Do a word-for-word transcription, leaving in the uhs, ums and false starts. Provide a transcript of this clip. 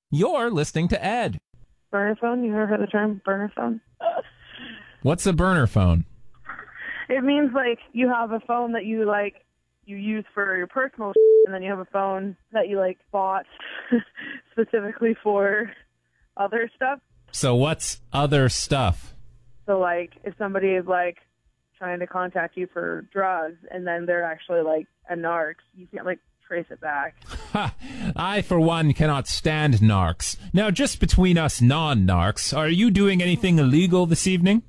You're listening to Ed. Burner phone? You ever heard the term burner phone? What's a burner phone? It means like you have a phone that you like you use for your personal and then you have a phone that you like bought specifically for other stuff. So what's other stuff? So like if somebody is like trying to contact you for drugs and then they're actually like a narc, you can't like trace it back. Ha! I, for one, cannot stand narcs. Now, just between us non-narcs, are you doing anything illegal this evening?